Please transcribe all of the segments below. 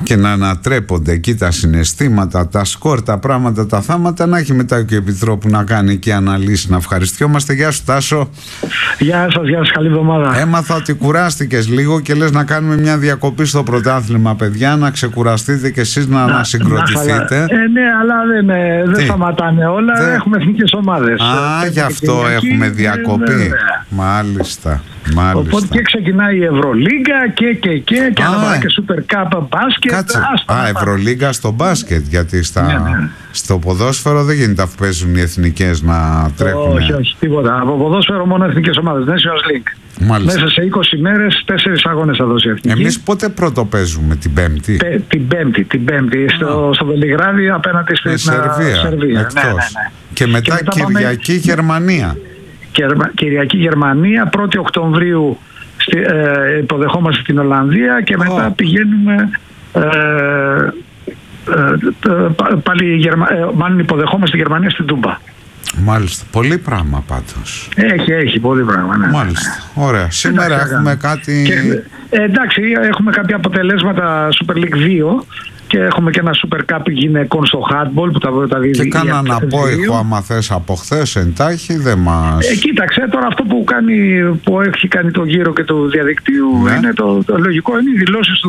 και να ανατρέπονται εκεί τα συναισθήματα, τα σκορ, τα πράγματα, τα θάματα, να έχει μετά και ο Επιτρόπου να κάνει και αναλύσεις. Να ευχαριστιόμαστε. Γεια σου, Τάσο. Γεια σας, καλή εβδομάδα. Έμαθα ότι κουράστηκες λίγο και λες να κάνουμε μια διακοπή στο πρωτάθλημα, παιδιά, να ξεκουραστείτε και εσείς να ανασυγκροτηθείτε. Ναι, αλλά δεν σταματάνε όλα. Έχουμε εθνικές ομάδες. Γι' αυτό έχουμε διακοπή. Μάλιστα. Οπότε και ξεκινάει η Ευρωλίγκα και αναβάζει και Super Cup μπάσκετ. Κάτσε. Ευρωλίγκα στο μπάσκετ, γιατί στο ποδόσφαιρο δεν γίνεται αφού παίζουν οι εθνικές να τρέχουν. Όχι, τίποτα. Από ποδόσφαιρο μόνο εθνικές ομάδες. Nations League. Μάλιστα. Μέσα σε 20 μέρες 4 αγώνες θα δώσει η εθνική. Εμείς πότε πρώτο παίζουμε, την Πέμπτη? Την Πέμπτη στο Βελιγράδι απέναντι στην Σερβία. Εκτός. Και μετά Κυριακή Γερμανία. Κυριακή Γερμανία, 1η Οκτωβρίου υποδεχόμαστε την Ολλανδία και μετά πηγαίνουμε μάλλον υποδεχόμαστε τη Γερμανία στην Τούμπα. Μάλιστα. Πολύ πράγμα πάντως. Έχει πολύ πράγμα. Ναι. Μάλιστα. Ωραία. Σήμερα έχουμε κάτι... εντάξει, έχουμε κάποια αποτελέσματα Super League 2 και έχουμε και ένα Super Cup γυναικών στο handball που τα δίδει. Και κάναν απόϊχο, άμα θες, από χθες εντάχει, δεν μας... Κοίταξε, τώρα αυτό που έχει κάνει το γύρο και του διαδικτύου, είναι το λογικό, είναι οι δηλώσεις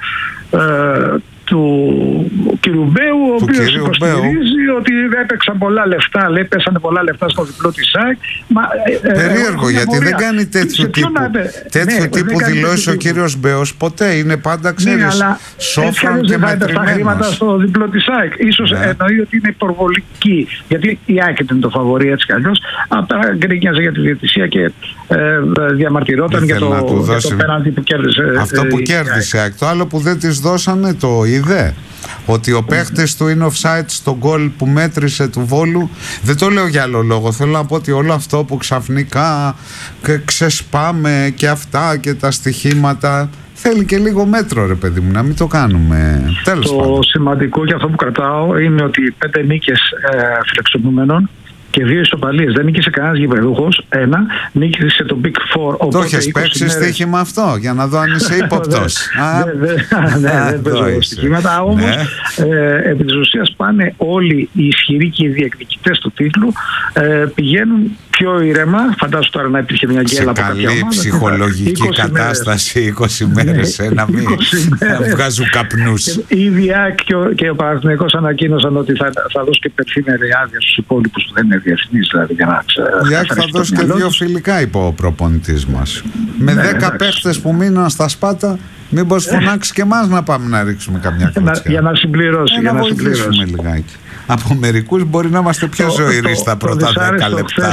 του κ. Μπέου, ο οποίος υποστηρίζει ότι έπαιξαν πολλά λεφτά, πέσανε πολλά λεφτά στο διπλό της ΑΕΚ. Περίεργο, γιατί δεν κάνει τέτοιο τύπου δηλώσεις ο κύριος Μπέος ποτέ. Είναι πάντα, ξέρεις, σόφρον και μετρημένος. Τα χρήματα στο διπλό της ΑΕΚ. Ίσως εννοεί ότι είναι υπερβολική, γιατί η ΑΕΚ ήταν το φαβορί έτσι κι αλλιώς. Απλά γκρίνιαζε για τη διαιτησία και διαμαρτυρόταν για το πέναλτι που κέρδισε. Αυτό που κέρδισε. Το άλλο που δεν της δώσανε το είδε. Ότι ο παίχτης του είναι offside στο γκολ που μέτρησε του Βόλου. Δεν το λέω για άλλο λόγο. Θέλω να πω ότι όλο αυτό που ξαφνικά ξεσπάμε και αυτά και τα στοιχήματα θέλει και λίγο μέτρο, ρε παιδί μου, να μην το κάνουμε. Τέλος πάντων. Το σημαντικό και αυτό που κρατάω είναι ότι 5 νίκες φιλεξομούμενων και 2 ισοπαλίες. Δεν νίκησε κανένας γηπεδούχος. Νίκησε το Big Four. Το έχεις παίξει στοίχημα αυτό, για να δω αν είσαι ύποπτος. Δεν παίζω στοιχήματα. Όμως, επί της ουσίας πάνε όλοι οι ισχυροί και οι διεκδικητές του τίτλου, πηγαίνουν πιο ήρεμα. Φαντάσου τώρα να υπήρχε μια γκέλα από κάποια ομάδα. Σε καλή ψυχολογική κατάσταση 20 μέρες, να μην βγάζουν καπνούς. Ήδη και ο Παναθηναϊκός ανακοίνωσαν ότι θα δώσει και υπερθήμερη άδεια στους υπόλοιπους που δεν είναι διεθνείς, δηλαδή, για να θα δώσει και 2 φιλικά, είπε ο προπονητής μας. Με 10 παίχτες που μείναν στα Σπάτα, μήπως φωνάξει και εμάς να πάμε να ρίξουμε καμιά κλωτσιά. Για να συμπληρώσει. Να βοηθήσουμε λιγάκι. Από μερικούς μπορεί να είμαστε πιο ζωηροί στα πρώτα 10 λεπτά.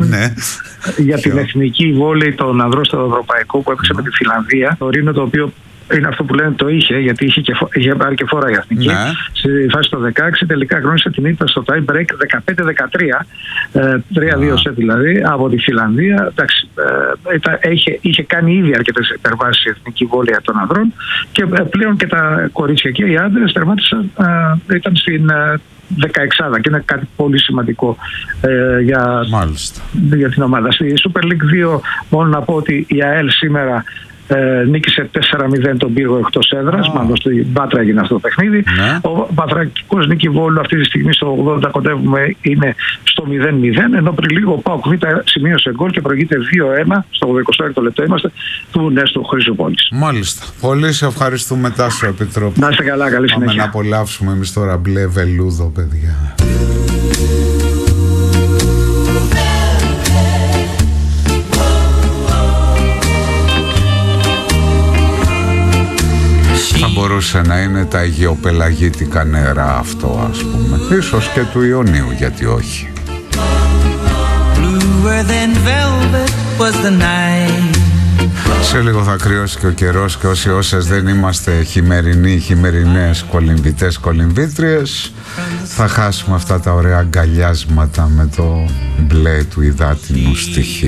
Για την εθνική βόλεϊ των ανδρών στο ευρωπαϊκό που έπαιξε με τη Φιλανδία, το Ρήνο, το οποίο είναι αυτό που λένε το είχε, γιατί είχε πάρει και φόρα η εθνική. Στη φάση το 16 τελικά γνώρισε την ήττα στο tie break 15-13, 3-2 σετ δηλαδή, από τη Φιλανδία. Εντάξει, είχε κάνει ήδη αρκετές υπερβάσεις η εθνική βόλεϊ των ανδρών και πλέον και τα κορίτσια και οι άντρες τερμάτισαν, ήταν στην 16 και είναι κάτι πολύ σημαντικό για την ομάδα. Στη Super League 2 μόνο να πω ότι η ΑΕΛ σήμερα νίκησε 4-0 τον Πύργο εκτός έδρας. Μάλλον στην Πάτρα έγινε αυτό το παιχνίδι. Ο Παθρακικός Νίκη Βόλου αυτή τη στιγμή στο 80 κοντεύουμε, είναι στο 0-0, ενώ πριν λίγο ο ΠΑΟΚ Β σημείωσε γκολ και προηγείται 2-1 στο 26 λεπτό είμαστε του Νέστου Χρυσοπόλης. Μάλιστα. Πολύ σε ευχαριστούμε, Τάσο Επιτρόπου. Να είστε καλά, καλή συνέχεια. Πάμε να απολαύσουμε εμείς τώρα μπλε βελούδο, παιδιά. Θα μπορούσε να είναι τα αιγιοπελαγίτικα νερά αυτό, ας πούμε. Ίσως και του Ιωνίου, γιατί όχι. Σε λίγο θα κρυώσει και ο καιρός και όσες δεν είμαστε χειμερινές κολυμβητές, κολυμβήτριες, θα χάσουμε αυτά τα ωραία αγκαλιάσματα με το μπλε του υδάτινου στοιχείου.